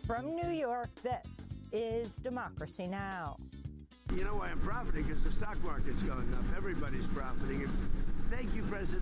From New York, this is Democracy Now! You know why I'm profiting? Because the stock market's going up. Everybody's profiting. Thank you, President.